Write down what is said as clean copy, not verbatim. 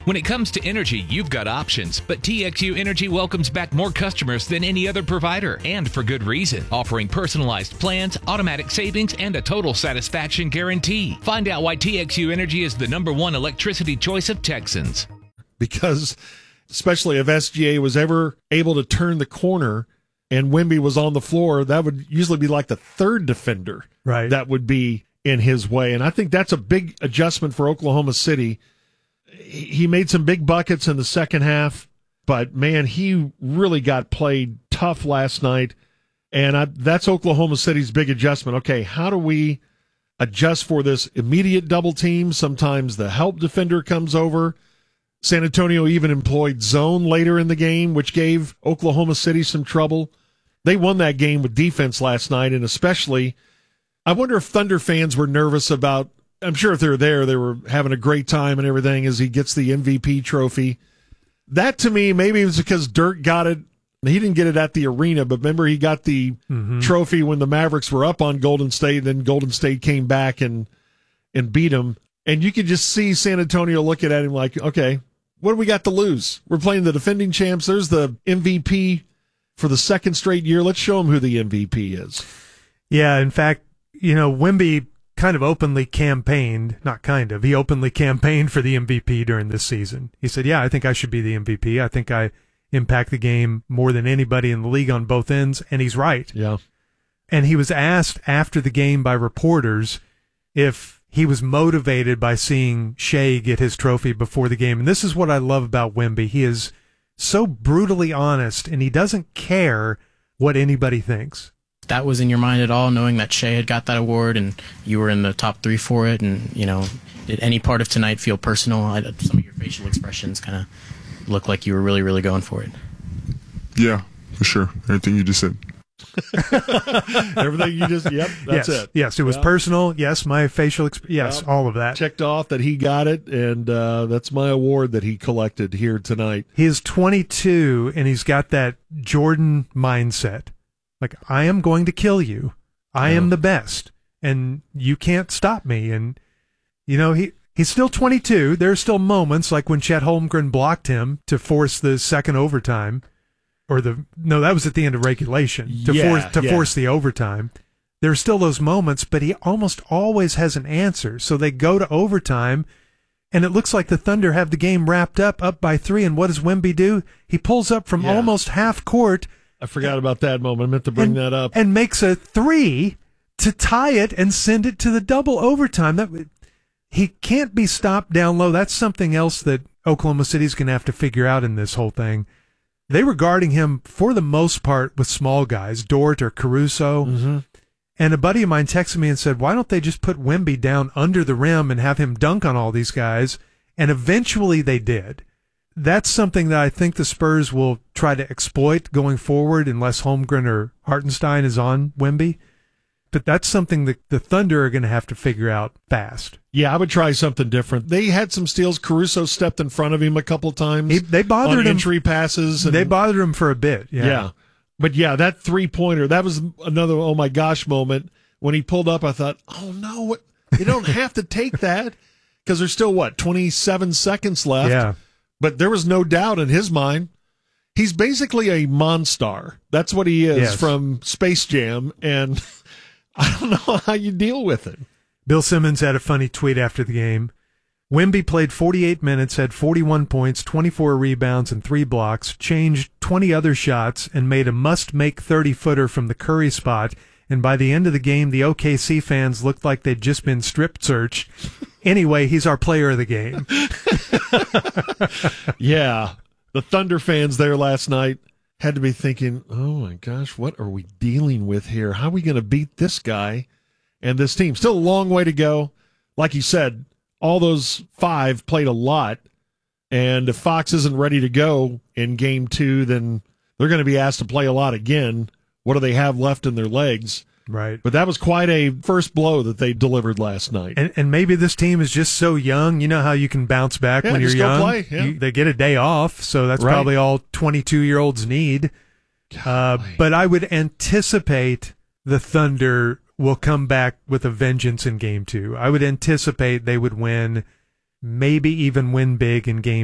When it comes to energy, you've got options, but TXU Energy welcomes back more customers than any other provider, and for good reason, offering personalized plans, automatic savings, and a total satisfaction guarantee. Find out why TXU Energy is the #1 electricity choice of Texans. Because, especially if SGA was ever able to turn the corner and Wemby was on the floor, that would usually be like the third defender that would be in his way. And I think that's a big adjustment for Oklahoma City. He made some big buckets in the second half, but, man, he really got played tough last night. And that's Oklahoma City's big adjustment. Okay, how do we adjust for this immediate double team? Sometimes the help defender comes over. San Antonio even employed zone later in the game, which gave Oklahoma City some trouble. They won that game with defense last night, and especially, I wonder if Thunder fans were nervous about, I'm sure if they were there, they were having a great time and everything as he gets the MVP trophy. That, to me, maybe it was because Dirk got it. He didn't get it at the arena, but remember he got the trophy when the Mavericks were up on Golden State, then Golden State came back and beat them. And you could just see San Antonio looking at him like, okay, what do we got to lose? We're playing the defending champs. There's the MVP for the second straight year. Let's show them who the MVP is. Yeah, in fact, Wemby kind of openly campaigned, not kind of, he openly campaigned for the MVP during this season. He said, yeah, I think I should be the MVP. I think I impact the game more than anybody in the league on both ends, and he's right. Yeah. And he was asked after the game by reporters if he was motivated by seeing Shai get his trophy before the game. And this is what I love about Wemby. He is so brutally honest, and he doesn't care what anybody thinks. That was in your mind at all, knowing that Shai had got that award and you were in the top 3 for it? And, did any part of tonight feel personal? Some of your facial expressions kind of look like you were really, really going for it. Yeah, for sure. Everything you just said. Everything you just, that's it. Yes, it was personal. Yes, my facial yes, all of that. Checked off that he got it, and that's my award that he collected here tonight. He is 22, and he's got that Jordan mindset. Like, I am going to kill you. I am the best, and you can't stop me. And, he's still 22. There are still moments like when Chet Holmgren blocked him to force the second overtime. That was at the end of regulation to force the overtime. There are still those moments, but he almost always has an answer. So they go to overtime, and it looks like the Thunder have the game wrapped up by 3. And what does Wemby do? He pulls up from almost half court. I forgot about that moment. I meant to bring that up. And makes a 3 to tie it and send it to the double overtime. He can't be stopped down low. That's something else that Oklahoma City's going to have to figure out in this whole thing. They were guarding him, for the most part, with small guys, Dort or Caruso. Mm-hmm. And a buddy of mine texted me and said, why don't they just put Wemby down under the rim and have him dunk on all these guys? And eventually they did. That's something that I think the Spurs will try to exploit going forward unless Holmgren or Hartenstein is on Wemby. But that's something that the Thunder are going to have to figure out fast. Yeah, I would try something different. They had some steals. Caruso stepped in front of him a couple of times. They bothered him. Entry passes. They bothered him for a bit. Yeah. But, that three-pointer, that was another oh, my gosh moment. When he pulled up, I thought, oh, no, you don't have to take that because there's still, 27 seconds left. Yeah. But there was no doubt in his mind. He's basically a Monstar. That's what he is from Space Jam, and I don't know how you deal with it. Bill Simmons had a funny tweet after the game. Wemby played 48 minutes, had 41 points, 24 rebounds, and 3 blocks, changed 20 other shots, and made a must-make 30-footer from the Curry spot. And by the end of the game, the OKC fans looked like they'd just been strip searched. Anyway, he's our player of the game. Yeah. The Thunder fans there last night had to be thinking, oh, my gosh, what are we dealing with here? How are we going to beat this guy and this team? Still a long way to go. Like you said, all those 5 played a lot. And if Fox isn't ready to go in Game 2, then they're going to be asked to play a lot again. What do they have left in their legs? Right. But that was quite a first blow that they delivered last night. And maybe this team is just so young. You know how you can bounce back when you're young? Play. Yeah. They get a day off, so that's probably all 22-year-olds need. But I would anticipate the Thunder will come back with a vengeance in Game 2. I would anticipate they would win, maybe even win big in Game